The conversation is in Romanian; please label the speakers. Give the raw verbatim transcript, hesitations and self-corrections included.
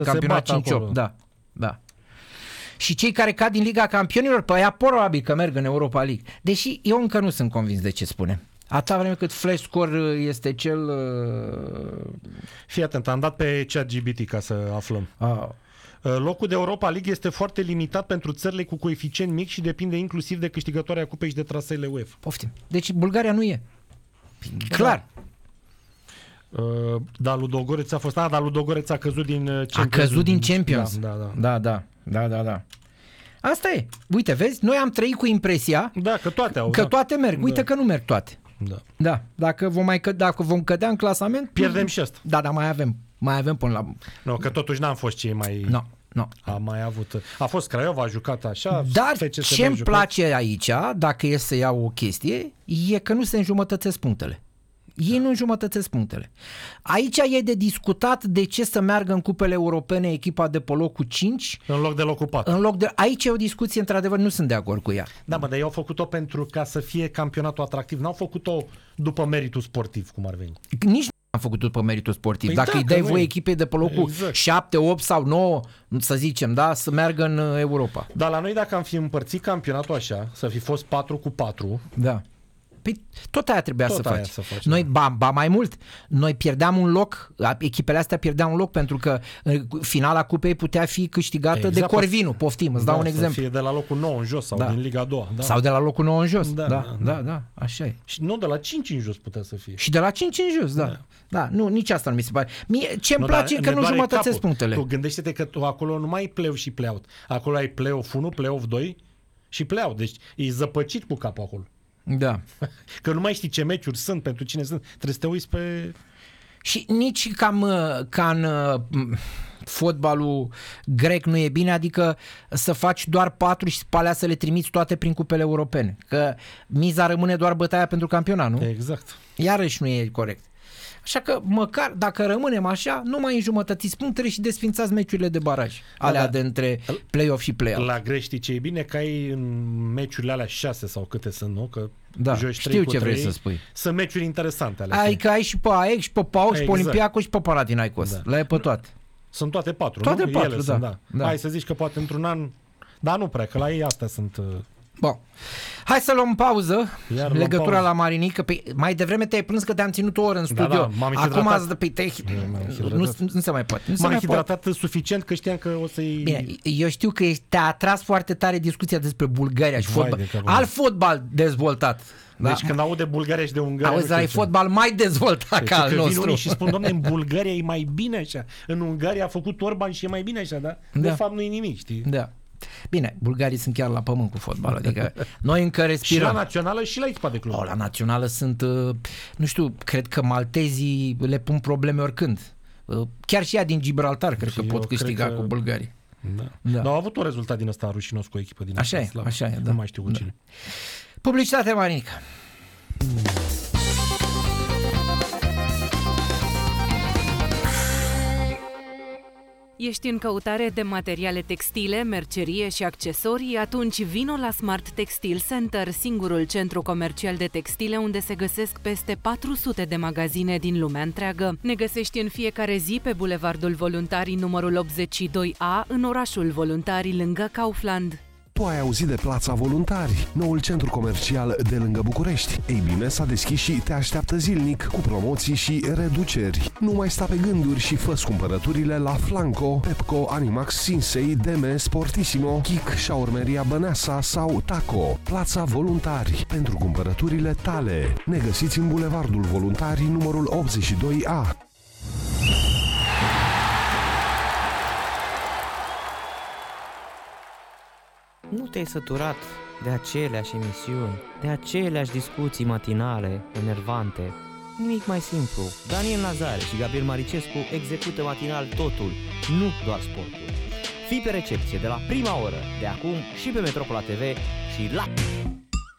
Speaker 1: campionat cinci opt, da, da. Și cei care cad din Liga Campionilor, pe aia probabil că merg în Europa League. Deși eu încă nu sunt convins de ce spune. Atâta vreme cât flash score este cel...
Speaker 2: Fii atent, am dat pe ChatGPT ca să aflăm.
Speaker 1: Ah.
Speaker 2: Locul de Europa League este foarte limitat pentru țările cu coeficient mic și depinde inclusiv de câștigătoarea cupei și de traseele UEFA.
Speaker 1: Poftim. Deci Bulgaria nu e. Clar.
Speaker 2: Uh, da, Ludogorets a fost... A, dar Ludogorets a căzut din Champions.
Speaker 1: A căzut din Champions.
Speaker 2: Da, da,
Speaker 1: da. Da, da, da, da. Asta e. Uite, vezi? Noi am trăit cu impresia
Speaker 2: da, că toate au.
Speaker 1: Că
Speaker 2: da.
Speaker 1: toate merg. Uite da. Că nu merg toate.
Speaker 2: Da.
Speaker 1: Da. Dacă vom mai cădea, dacă vom cădea în clasament,
Speaker 2: pierdem și asta.
Speaker 1: Da, dar mai avem. Mai avem până la...
Speaker 2: Nu, că totuși n-am fost cei mai...
Speaker 1: No, no.
Speaker 2: A mai avut... A fost Craiova, a jucat așa...
Speaker 1: Dar ce-mi place aici, dacă e să iau o chestie, e că nu se înjumătățesc punctele. Ei da. nu înjumătățesc punctele. Aici e de discutat de ce să meargă în cupele europene echipa de pe locul cinci
Speaker 2: în loc de locul patru.
Speaker 1: În loc de... Aici e o discuție, într-adevăr, nu sunt de acord cu ea.
Speaker 2: Da, mă, dar ei au făcut-o pentru ca să fie campionatul atractiv. N-au făcut-o după meritul sportiv, cum ar veni.
Speaker 1: Nici nu am făcut după meritul sportiv.
Speaker 2: Păi
Speaker 1: Dacă
Speaker 2: da,
Speaker 1: îi dai
Speaker 2: voi
Speaker 1: voie echipei de pe locul
Speaker 2: exact.
Speaker 1: șapte, opt sau nouă, să zicem, da, să meargă în Europa.
Speaker 2: Dar la noi, dacă am fi împărțit campionatul așa, să fi fost patru cu patru...
Speaker 1: Da. Păi tot aia trebuia
Speaker 2: tot
Speaker 1: să,
Speaker 2: aia
Speaker 1: faci.
Speaker 2: să faci.
Speaker 1: Noi, ba, ba mai mult, noi pierdeam un loc, echipele astea pierdeau un loc pentru că finala cupei putea fi câștigată exact, de Corvinu, poftim, îți
Speaker 2: da,
Speaker 1: dau un
Speaker 2: să
Speaker 1: exemplu.
Speaker 2: Fie de la locul nouă în jos sau
Speaker 1: da.
Speaker 2: din Liga a doua. Da.
Speaker 1: Sau de la locul nouă în jos.
Speaker 2: Da,
Speaker 1: da,
Speaker 2: da,
Speaker 1: da,
Speaker 2: da,
Speaker 1: da, așa e.
Speaker 2: Și nu, de la cinci în jos putea să fie.
Speaker 1: Și de la cinci în jos, da. Da, da nu, nici asta nu mi se pare. Mie, ce-mi
Speaker 2: nu,
Speaker 1: place e că nu jumătățesc
Speaker 2: capul.
Speaker 1: punctele.
Speaker 2: Tu gândește-te că tu acolo nu mai ai play-off și play-out. Acolo ai play-off unu, play-off doi și play-out. Deci e zăpăcit cu capul acolo.
Speaker 1: Da.
Speaker 2: Că nu mai știi ce meciuri sunt, pentru cine sunt. Trebuie să te uiți pe...
Speaker 1: Și nici cam ca în fotbalul grec nu e bine, adică să faci doar patru și pe alea să le trimiți toate prin cupele europene. Că miza rămâne doar bătaia pentru campionat, nu?
Speaker 2: Exact.
Speaker 1: Iarăși nu e corect. Așa că măcar dacă rămânem așa, nu mai înjumătățiți punctele și desfințați meciurile de baraj, alea da, de între play-off și play-out.
Speaker 2: La greci știi ce e bine? Că ai în meciurile alea șase sau câte sunt, nu? Că
Speaker 1: da, știu ce vrei să spui.
Speaker 2: Sunt meciuri interesante alea.
Speaker 1: Ai că ai și pe A E C, și pe P A O K, și pe Olympiacos și pe Panathinaikos. Da. Le-ai pe toate.
Speaker 2: Sunt toate patru,
Speaker 1: toate
Speaker 2: nu?
Speaker 1: patru,
Speaker 2: Ele
Speaker 1: da.
Speaker 2: Sunt, da.
Speaker 1: da.
Speaker 2: Hai să zici că poate într-un an, dar nu prea, că la ei astea sunt...
Speaker 1: Bun. Hai să luăm pauză.
Speaker 2: Iar
Speaker 1: legătura
Speaker 2: pauză.
Speaker 1: la Marinică. Păi, mai devreme te-ai plâns că te-am ținut o oră în studio.
Speaker 2: Da, da, m-am
Speaker 1: acum azi, pe te...
Speaker 2: nu,
Speaker 1: nu, nu se mai poate. Nu
Speaker 2: m-am
Speaker 1: mai
Speaker 2: hidratat
Speaker 1: poate.
Speaker 2: suficient că știam că o să-i...
Speaker 1: Bine, eu știu că te-a atras foarte tare discuția despre Bulgaria și fotbal. Alt fotbal dezvoltat.
Speaker 2: Da? Deci când aude Bulgaria și de Ungaria...
Speaker 1: Auzi, ai fotbal mai dezvoltat deci, ca al nostru.
Speaker 2: Vin și spun, doamne, în Bulgaria e mai bine așa. În Ungaria a făcut Orban și e mai bine așa, da?
Speaker 1: Da.
Speaker 2: De fapt nu e nimic, știi?
Speaker 1: Da. Bine, bulgarii sunt chiar la pământ cu fotbal, adică noi încă respirăm.
Speaker 2: Și la națională și la echipa de club.
Speaker 1: O, la națională sunt, nu știu, cred că maltezii le pun probleme oricând. Chiar și ea din Gibraltar cred și că pot câștiga că... cu bulgarii.
Speaker 2: Da. Da. Dar au avut un rezultat din ăsta rușinos cu o echipă din
Speaker 1: așa e, așa e, da.
Speaker 2: Nu mai știu cu cine.
Speaker 1: Da. Publicitate, Marinica.
Speaker 3: Ești în căutare de materiale textile, mercerie și accesorii? Atunci vino la Smart Textile Center, singurul centru comercial de textile unde se găsesc peste patru sute de magazine din lumea întreagă. Ne găsești în fiecare zi pe Bulevardul Voluntarii numărul optzeci și doi A, în orașul Voluntarii, lângă Kaufland.
Speaker 4: Tu ai auzit de Plața Voluntari, noul centru comercial de lângă București. Ei bine, s-a deschis și te așteaptă zilnic cu promoții și reduceri. Nu mai sta pe gânduri și fă-ți cumpărăturile la Flanco, Pepco, Animax, Sinsei, Deme, Sportissimo, Kik, Șaurmeria Băneasa sau Taco. Plața Voluntari, pentru cumpărăturile tale. Ne găsiți în Bulevardul Voluntarii numărul optzeci și doi A.
Speaker 5: Nu te-ai săturat de aceleași emisiuni, de aceleași discuții matinale, enervante? Nimic mai simplu. Daniel Nazare și Gabriel Maricescu execută matinal totul, nu doar sportul. Fii pe recepție de la prima oră, de acum și pe Metropola T V și la...